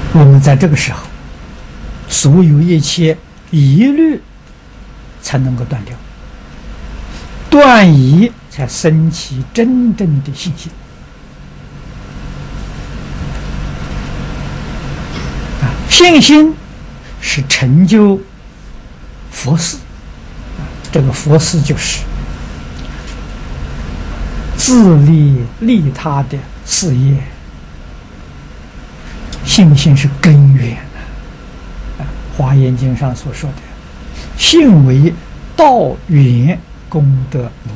我们在这个时候，所有一切疑虑才能够断掉，断疑才升起真正的信心。信心是成就佛事，这个佛事就是自利利他的事业。信心是根源啊！华严经上所说的“信为道源，功德母”，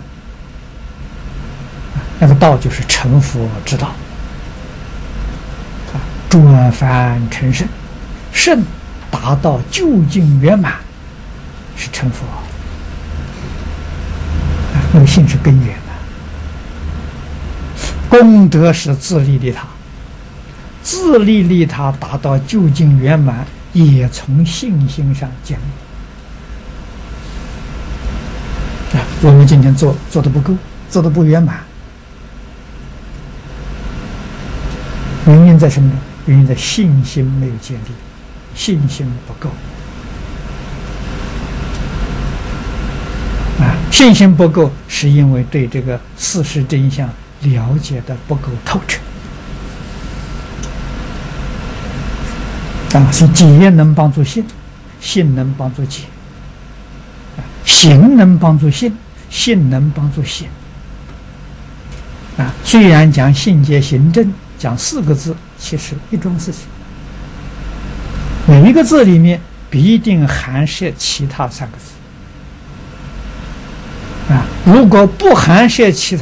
那个道就是成佛之道啊，转凡成圣，圣达到究竟圆满是成佛啊，那个信是根源的，功德是自利利他。自利利他达到究竟圆满，也从信心上建立。我们今天做的不够，做的不圆满，原因在什么呢？原因在信心没有建立，信心不够。信心不够，是因为对这个事实真相了解的不够透彻。所以解能帮助信，信能帮助解，行能帮助信，信能帮助行。虽然讲信解行证，讲4个字，其实一桩事情，每一个字里面必定含摄其他3个字。如果不含摄其他